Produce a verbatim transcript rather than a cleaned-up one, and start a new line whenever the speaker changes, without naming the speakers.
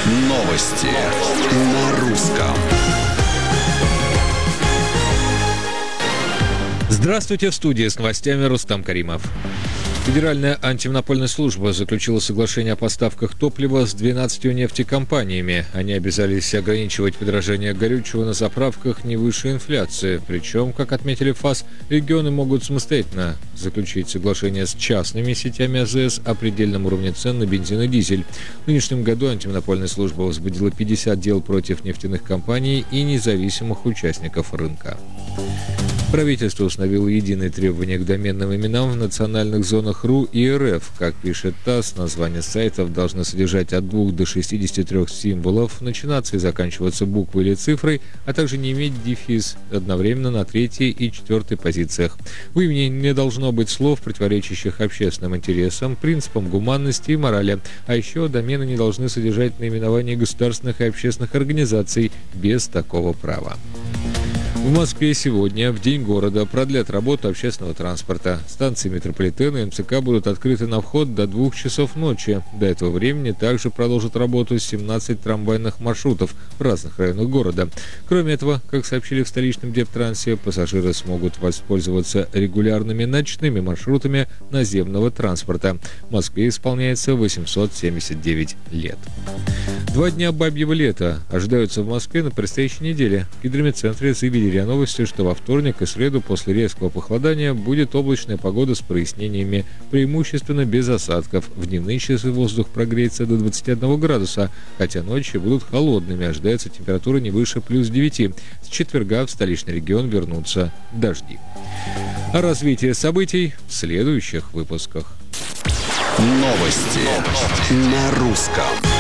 Новости на русском.
Здравствуйте, в студии с новостями Рустам Каримов. Федеральная антимонопольная служба заключила соглашение о поставках топлива с двенадцатью нефтекомпаниями. Они обязались ограничивать подорожание горючего на заправках не выше инфляции. Причем, как отметили ФАС, регионы могут самостоятельно заключить соглашение с частными сетями АЗС о предельном уровне цен на бензин и дизель. В нынешнем году антимонопольная служба возбудила пятьдесят дел против нефтяных компаний и независимых участников рынка. Правительство установило единые требования к доменным именам в национальных зонах РУ и РФ. Как пишет ТАСС, названия сайтов должны содержать от двух до шестидесяти трёх символов, начинаться и заканчиваться буквой или цифрой, а также не иметь дефис одновременно на третьей и четвертой позициях. В имени не должно быть слов, противоречащих общественным интересам, принципам гуманности и морали. А еще домены не должны содержать наименование государственных и общественных организаций без такого права. В Москве сегодня, в День города, продлят работу общественного транспорта. Станции метрополитена и МЦК будут открыты на вход до двух часов ночи. До этого времени также продолжат работу семнадцать трамвайных маршрутов в разных районах города. Кроме этого, как сообщили в столичном Дептрансе, пассажиры смогут воспользоваться регулярными ночными маршрутами наземного транспорта. В Москве исполняется восемьсот семьдесят девять лет. Два дня бабьего лета ожидаются в Москве на предстоящей неделе. В гидрометцентре заявили РИА Новости, что во вторник и среду после резкого похолодания будет облачная погода с прояснениями, преимущественно без осадков. В дневные часы воздух прогреется до двадцати одного градуса, хотя ночи будут холодными, ожидается температура не выше плюс девяти. С четверга в столичный регион вернутся дожди. О развитии событий в следующих выпусках.
Новости на русском.